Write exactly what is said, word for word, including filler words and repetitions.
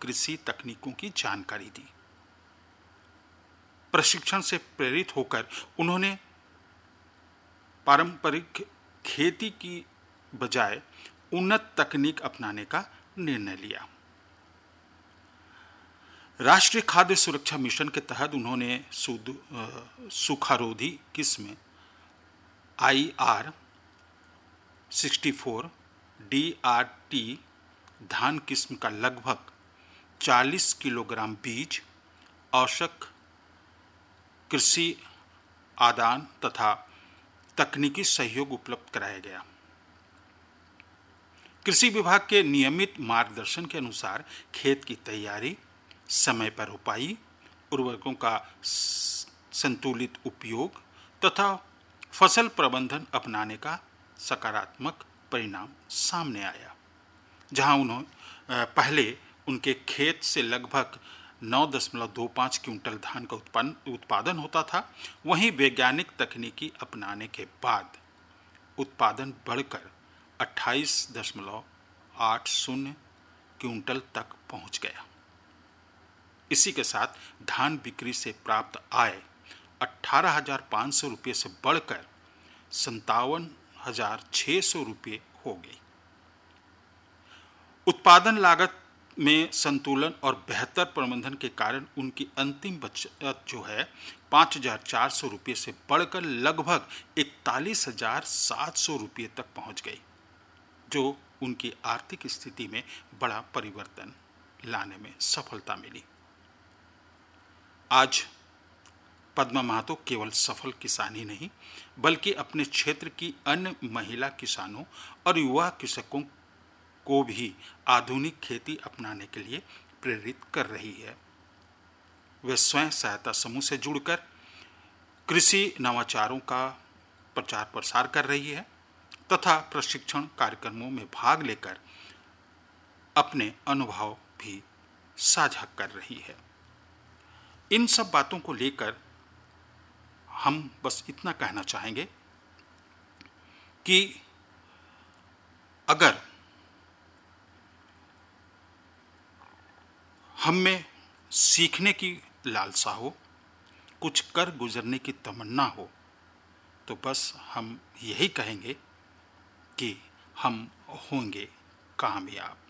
कृषि तकनीकों की जानकारी दी। प्रशिक्षण से प्रेरित होकर उन्होंने पारंपरिक खेती की बजाय उन्नत तकनीक अपनाने का निर्णय लिया। राष्ट्रीय खाद्य सुरक्षा मिशन के तहत उन्होंने सूखारोधी किस्म I R sixty four D R T धान किस्म का लगभग चालीस किलोग्राम बीज, आवश्यक कृषि आदान तथा तकनीकी सहयोग उपलब्ध कराया गया। कृषि विभाग के नियमित मार्गदर्शन के अनुसार खेत की तैयारी, समय पर रोपाई, उर्वरकों का संतुलित उपयोग तथा फसल प्रबंधन अपनाने का सकारात्मक परिणाम सामने आया। जहां उन्होंने पहले उनके खेत से लगभग नौ दशमलव दो पाँच क्विंटल धान का उत्पन्न उत्पादन होता था, वहीं वैज्ञानिक तकनीकी अपनाने के बाद उत्पादन बढ़कर अट्ठाईस दशमलव आठ शून्य क्विंटल तक पहुंच गया। इसी के साथ धान बिक्री से प्राप्त आय अठारह हजार पाँच सौ रुपये से बढ़कर संतावन हजार छः सौ रुपये हो गई। उत्पादन लागत में संतुलन और बेहतर प्रबंधन के कारण उनकी अंतिम बचत जो है पाँच हजार चार सौ रुपये से बढ़कर लगभग इकतालीस हजार सात सौ रुपये तक पहुंच गई, जो उनकी आर्थिक स्थिति में बड़ा परिवर्तन लाने में सफलता मिली। आज पद्मा महतो केवल सफल किसान ही नहीं, बल्कि अपने क्षेत्र की अन्य महिला किसानों और युवा कृषकों को भी आधुनिक खेती अपनाने के लिए प्रेरित कर रही है। वे स्वयं सहायता समूह से जुड़कर कृषि नवाचारों का प्रचार प्रसार कर रही है तथा प्रशिक्षण कार्यक्रमों में भाग लेकर अपने अनुभव भी साझा कर रही है। इन सब बातों को लेकर हम बस इतना कहना चाहेंगे कि अगर हम में सीखने की लालसा हो, कुछ कर गुजरने की तमन्ना हो, तो बस हम यही कहेंगे कि हम होंगे कामयाब।